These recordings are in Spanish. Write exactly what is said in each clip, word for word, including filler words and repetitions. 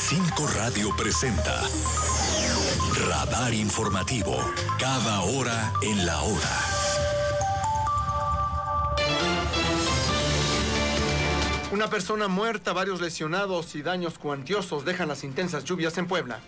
cinco Radio presenta Radar Informativo, cada hora en la hora. Una persona muerta, varios lesionados y daños cuantiosos dejan las intensas lluvias en Puebla.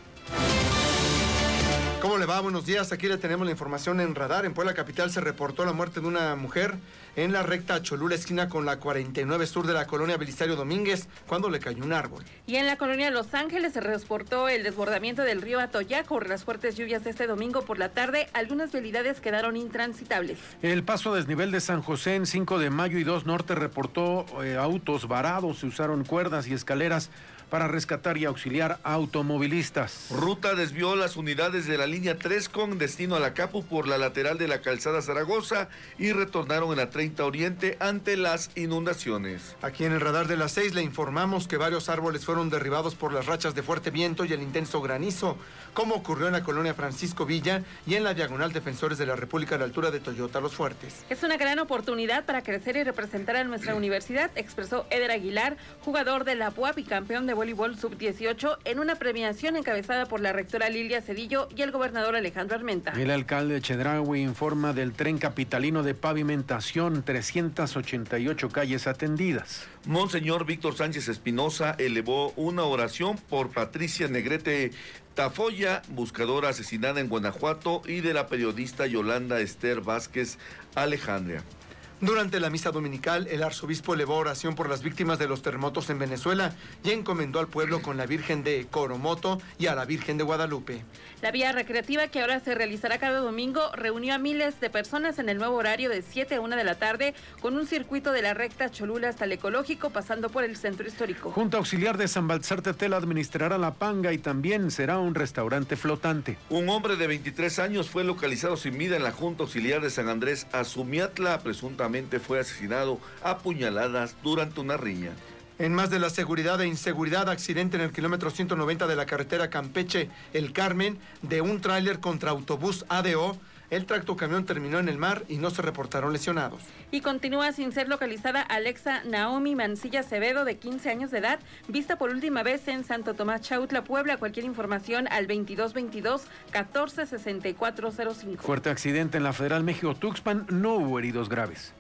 ¿Cómo le va? Buenos días. Aquí le tenemos la información en Radar. En Puebla capital se reportó la muerte de una mujer en la recta Cholula, esquina con la cuarenta y nueve sur de la colonia Belisario Domínguez, cuando le cayó un árbol. Y en la colonia Los Ángeles se reportó el desbordamiento del río Atoyac por las fuertes lluvias de este domingo por la tarde. Algunas vialidades quedaron intransitables. El paso a desnivel de San José en cinco de mayo y dos norte reportó eh, autos varados. Se usaron cuerdas y escaleras para rescatar y auxiliar a automovilistas. Ruta desvió las unidades de la línea tres con destino a la Capu por la lateral de la calzada Zaragoza y retornaron en la treinta Oriente ante las inundaciones. Aquí en el Radar de las seis le informamos que varios árboles fueron derribados por las rachas de fuerte viento y el intenso granizo, como ocurrió en la colonia Francisco Villa y en la diagonal Defensores de la República a la altura de Toyota Los Fuertes. Es una gran oportunidad para crecer y representar a nuestra universidad, expresó Eder Aguilar, jugador de la P U A P y campeón de voleibol sub dieciocho, en una premiación encabezada por la rectora Lilia Cedillo y el gobernador Alejandro Armenta. El alcalde de Chedraui informa del tren capitalino de pavimentación, trescientas ochenta y ocho calles atendidas. Monseñor Víctor Sánchez Espinosa elevó una oración por Patricia Negrete Tafoya, buscadora asesinada en Guanajuato, y de la periodista Yolanda Esther Vázquez Alejandra. Durante la misa dominical, el arzobispo elevó oración por las víctimas de los terremotos en Venezuela y encomendó al pueblo con la Virgen de Coromoto y a la Virgen de Guadalupe. La vía recreativa, que ahora se realizará cada domingo, reunió a miles de personas en el nuevo horario de siete a una de la tarde, con un circuito de la recta Cholula hasta el Ecológico, pasando por el centro histórico. Junta Auxiliar de San Baltasar Tetela administrará La Panga y también será un restaurante flotante. Un hombre de veintitrés años fue localizado sin vida en la Junta Auxiliar de San Andrés Azumiatla, presuntamente fue asesinado a puñaladas durante una riña. En más de la seguridad e inseguridad, accidente en el kilómetro ciento noventa de la carretera Campeche-El Carmen de un tráiler contra autobús A D O. El tractocamión terminó en el mar y no se reportaron lesionados. Y continúa sin ser localizada Alexa Naomi Mancilla Acevedo, de quince años de edad, vista por última vez en Santo Tomás Chautla, Puebla. Cualquier información al veintidós veintidós catorce sesenta y cuatro cero cinco. Fuerte accidente en la Federal México-Tuxpan, no hubo heridos graves.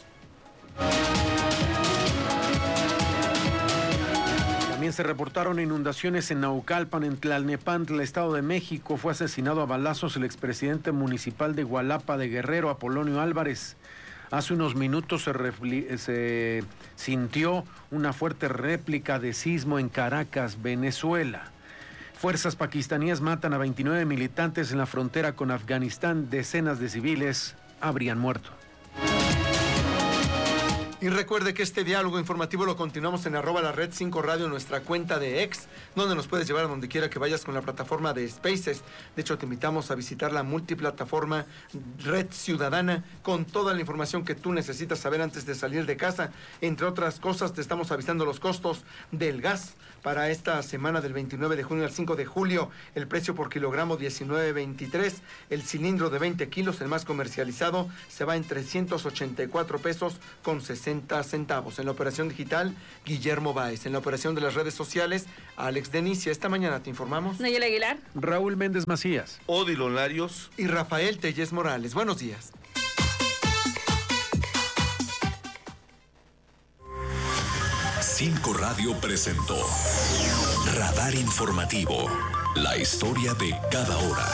También se reportaron inundaciones en Naucalpan, en Tlalnepantla, Estado de México. Fue asesinado a balazos el expresidente municipal de Gualapa de Guerrero, Apolonio Álvarez. Hace unos minutos se, refli- se sintió una fuerte réplica de sismo en Caracas, Venezuela. Fuerzas pakistaníes matan a veintinueve militantes en la frontera con Afganistán. Decenas de civiles habrían muerto. Y recuerde que este diálogo informativo lo continuamos en arroba la red cinco radio, nuestra cuenta de X, donde nos puedes llevar a donde quiera que vayas con la plataforma de Spaces. De hecho, te invitamos a visitar la multiplataforma Red Ciudadana con toda la información que tú necesitas saber antes de salir de casa. Entre otras cosas, te estamos avisando los costos del gas para esta semana del veintinueve de junio al cinco de julio. El precio por kilogramo diecinueve veintitrés. El cilindro de veinte kilos, el más comercializado, se va en trescientos ochenta y cuatro pesos con sesenta centavos. En la operación digital, Guillermo Báez. En la operación de las redes sociales, Alex Denicia. Esta mañana te informamos Nayel Aguilar, Raúl Méndez Macías, Odilon Larios y Rafael Telles Morales. Buenos días. cinco Radio presentó Radar Informativo, la historia de cada hora.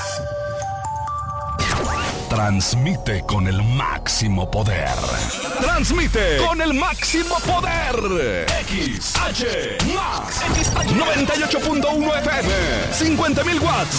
Transmite con el máximo poder. Transmite con el máximo poder. X H Max noventa y ocho punto uno F M, cincuenta mil watts.